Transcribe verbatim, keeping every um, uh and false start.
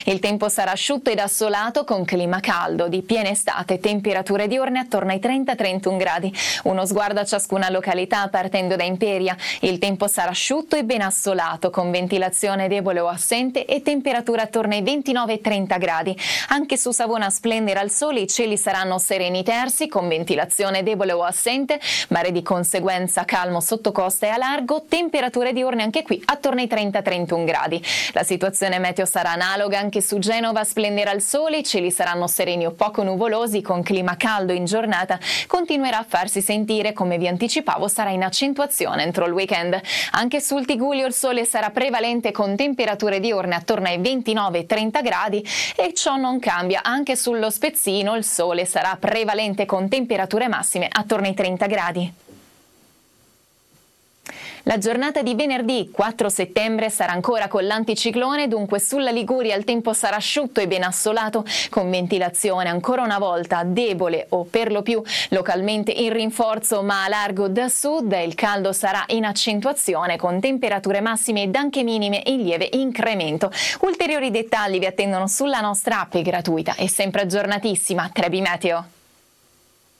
Il tempo sarà asciutto ed assolato con clima caldo, di piena estate, temperature diurne attorno ai trenta trentuno gradi. Uno sguardo a ciascuna località partendo da Imperia. Il tempo sarà asciutto e ben assolato con ventilazione debole o assente e temperature attorno ai ventinove trenta gradi. Anche su Savona a splendere al sole i cieli saranno sereni tersi con ventilazione debole o assente, mare di conseguenza calmo sotto costa e a largo, temperature diurne anche qui attorno ai trenta trentuno gradi. La situazione meteo sarà analoga anche su Genova, splendere al sole, i cieli saranno sereni o poco nuvolosi con clima caldo in giornata, continuerà a farsi sentire, come vi anticipavo sarà in accentuazione entro il weekend. Anche sul Tigullio il sole sarà prevalente con temperature diurne attorno ai ventinove trenta gradi e ciò non cambia, anche sullo Spezzino il sole sarà prevalente con temperature massime attorno ai trenta gradi. La giornata di venerdì quattro settembre sarà ancora con l'anticiclone, dunque sulla Liguria il tempo sarà asciutto e ben assolato, con ventilazione ancora una volta debole o per lo più localmente in rinforzo, ma a largo da sud il caldo sarà in accentuazione con temperature massime ed anche minime in lieve incremento. Ulteriori dettagli vi attendono sulla nostra app gratuita e sempre aggiornatissima Trebi Meteo.